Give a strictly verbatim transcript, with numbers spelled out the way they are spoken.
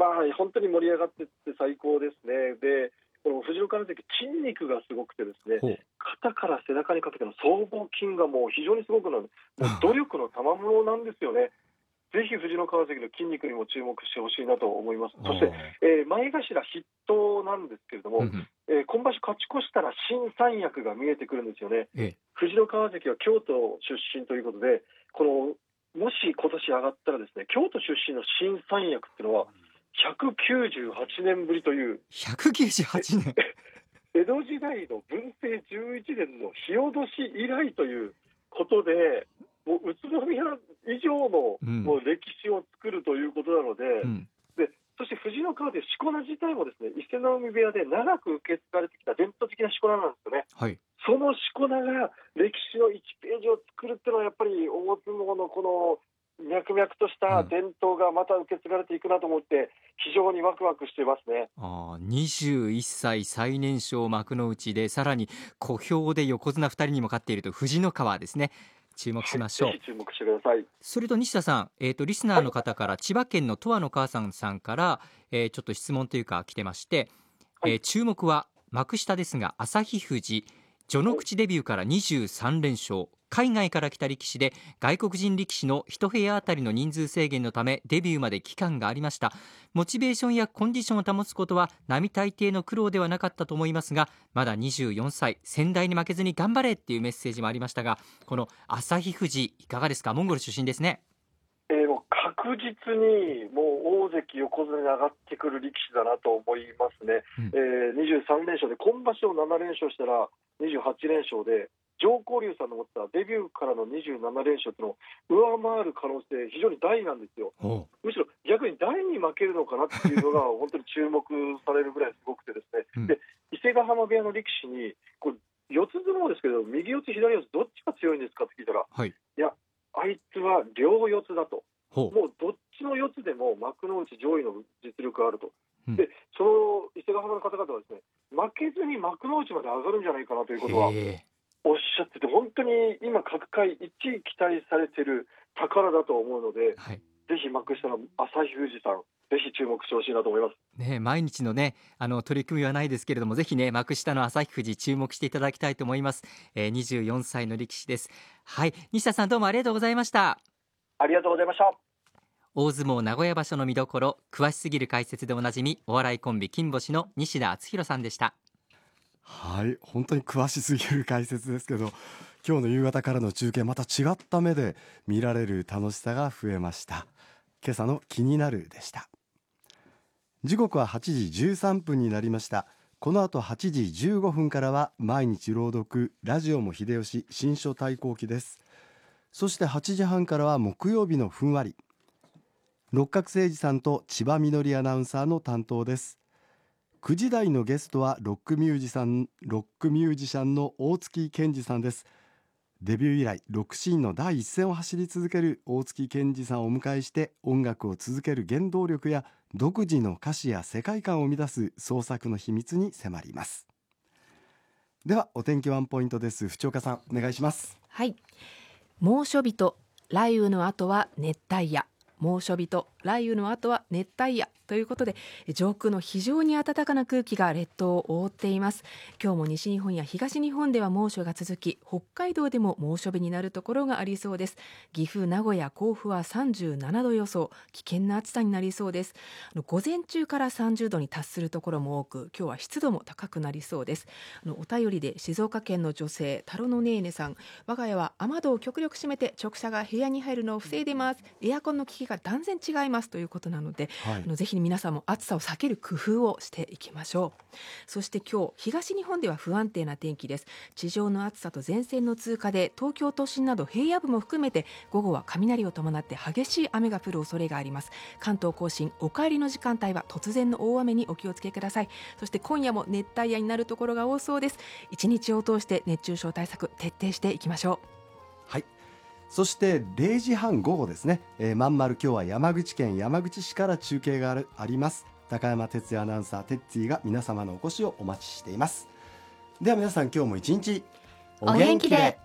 まあ、本当に盛り上がってって最高ですね。で、この藤野川関、筋肉がすごくてですね、肩から背中にかけての僧帽筋がもう非常にすごくの、もう努力の賜物なんですよね。ぜひ藤野川関の筋肉にも注目してほしいなと思います。そして、えー、前頭筆頭なんですけれども、うんえー、今場所勝ち越したら新三役が見えてくるんですよね。ええ、藤野川関は京都出身ということで、このもし今年上がったらですね、京都出身の新三役っていうのはひゃくきゅうじゅうはちねんぶりという。 ひゃくきゅうじゅうはちねん江戸時代の文政じゅういちねんの日落以来ということで、もう宇都宮以上の、うん、もう歴史を作るということなので、うん、でそして藤野川でしこ名自体もですね、伊勢ノ海部屋で長く受け継がれてきた伝統的なしこ名なんですよね。はい、そのしこ名が歴史のいちページを作るっていうのはやっぱり大相撲のこの脈々とした伝統がまた受け継がれていくなと思って非常にワクワクしていますね。 あにじゅういっさい最年少幕内で、さらに小兵で横綱ふたりにも勝っていると藤野川ですね。注目しましょう。 はい、ぜひ注目してください。 それと西田さん、えー、とリスナーの方から、はい、千葉県の十和の母さんさんから、えー、ちょっと質問というか来てまして、はいえー、注目は幕下ですが旭富士序ノ口デビューからにじゅうさんれんしょう、海外から来た力士で外国人力士の一部屋あたりの人数制限のためデビューまで期間がありました。モチベーションやコンディションを保つことは並大抵の苦労ではなかったと思いますが、まだにじゅうよんさい、先代に負けずに頑張れっていうメッセージもありましたが、この旭富士いかがですか。モンゴル出身ですね。 えー、もう確実にもう大関横綱に上がってくる力士だなと思いますね。うんえー、にじゅうさんれんしょうで今場所ななれんしょうしたらにじゅうはちれんしょうで、常幸龍さんの持ったデビューからのにじゅうななれんしょうというのを上回る可能性非常に大なんですよ。むしろ逆に大に負けるのかなっていうのが本当に注目されるぐらいすごくてですね、うん、で伊勢ヶ浜部屋の力士にこれ四つ相撲ですけど右四つ左四つどっちが強いんですかって聞いたら、はい、いやあいつは両四つだと、もうどっちの四つでも幕内上位の実力があると、うん、でその伊勢ヶ浜の方々はですね、負けずに幕内まで上がるんじゃないかなということはおっしゃってて、本当に今各界一期待されている宝だと思うので、はい、ぜひ幕下の旭富士さんぜひ注目してほしいなと思います、 ね、毎日のねあの取り組みはないですけれども、ぜひね幕下の旭富士注目していただきたいと思います。えー、にじゅうよんさいの力士です。はい、西田さんどうもありがとうございました。 ありがとうございました。 大相撲名古屋場所の見どころ、詳しすぎる解説でおなじみお笑いコンビ金星の西田篤弘さんでした。 はい、本当に詳しすぎる解説ですけど、今日の夕方からの中継また違った目で見られる楽しさが増えました。今朝の気になるでした。時刻ははちじじゅうさんぷんになりました。この後はちじじゅうごふんからは毎日朗読ラジオも秀吉新書対抗期です。そしてはちじはんからは木曜日のふんわり、六角誠治さんと千葉みのりアナウンサーの担当です。くじ台のゲストはロックミュージシャンロックミュージシャンの大月健二さんです。デビュー以来ロックシーンの第一線を走り続ける大月健二さんをお迎えして、音楽を続ける原動力や独自の歌詞や世界観を生み出す創作の秘密に迫ります。ではお天気ワンポイントです。淵岡さんお願いします。 はい、猛暑日と雷雨の後は熱帯夜、猛暑日と雷雨の後は熱帯夜ということで、上空の非常に暖かな空気が列島を覆っています。今日も西日本や東日本では猛暑が続き、北海道でも猛暑日になるところがありそうです。岐阜、名古屋、甲府はさんじゅうななど予想、危険な暑さになりそうです。午前中からさんじゅうどに達するところも多く、今日は湿度も高くなりそうです。あのお便りで静岡県の女性タロのネーネさん、我が家は雨戸を極力閉めて直射が部屋に入るのを防いでます。エアコンの効きが断然違いますということなので、はい、あのぜひ皆さんも暑さを避ける工夫をしていきましょう。そして今日東日本では不安定な天気です。地上の暑さと前線の通過で東京都心など平野部も含めて午後は雷を伴って激しい雨が降る恐れがあります。関東甲信お帰りの時間帯は突然の大雨にお気をつけください。そして今夜も熱帯夜になるところが多そうです。一日を通して熱中症対策徹底していきましょう。 はい、そしてれいじはん午後ですね、えー、まんまる今日は山口県山口市から中継があるあります。高山哲也アナウンサーテッツィが皆様のお越しをお待ちしています。では皆さん今日も一日お元気で。